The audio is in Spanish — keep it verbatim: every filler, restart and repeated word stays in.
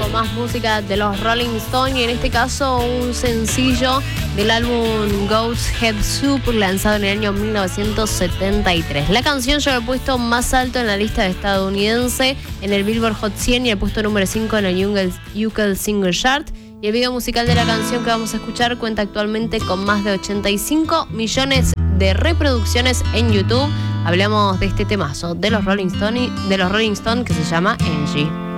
más música de los Rolling Stones y en este caso un sencillo del álbum Goat's Head Soup lanzado en el año mil novecientos setenta y tres. La canción llegó al puesto más alto en la lista estadounidense en el Billboard Hot cien y el puesto número cinco en el U K Single Chart. Y el video musical de la canción que vamos a escuchar cuenta actualmente con más de ochenta y cinco millones de reproducciones en YouTube. Hablamos de este temazo de los Rolling Stones, de los Rolling Stones que se llama Angie.